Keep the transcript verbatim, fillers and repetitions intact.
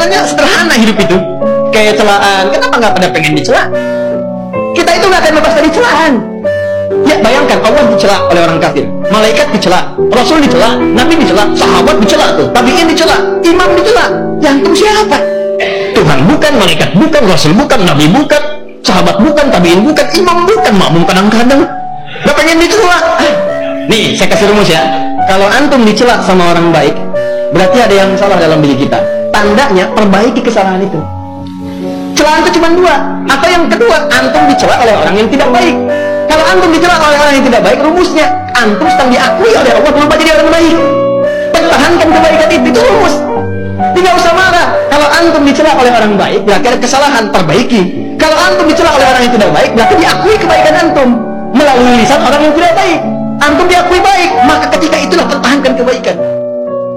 sebenarnya sederhana hidup itu. Kayak celaan, kenapa nggak pada pengen dicela? Kita itu nggak akan lepas dari celaan. Ya bayangkan, Allah dicela oleh orang kafir, malaikat dicela, Rasul dicela, Nabi dicela, sahabat dicela tuh, tabi'in dicela, imam dicela. Yang itu siapa? Tuhan bukan, malaikat bukan, Rasul bukan, Nabi bukan, sahabat bukan, tabi'in bukan, imam bukan, makmum kadang-kadang. Gak pengen dicela. Nih, saya kasih rumus ya. Kalau antum dicela sama orang baik, berarti ada yang salah dalam diri kita. Tandanya perbaiki kesalahan itu. Celaan itu cuma dua. Atau yang kedua, antum dicela oleh orang yang tidak baik. Kalau antum dicela oleh orang yang tidak baik, rumusnya antum sedang diakui oleh Allah berubah jadi orang baik. Pertahankan kebaikan itu, itu rumus. Tidak usah marah. Kalau antum dicela oleh orang baik, berarti ada kesalahan, perbaiki. Kalau antum dicela oleh orang yang tidak baik, berarti diakui kebaikan antum melalui lisan orang yang tidak baik. Antum diakui baik, maka ketika itulah pertahankan kebaikan.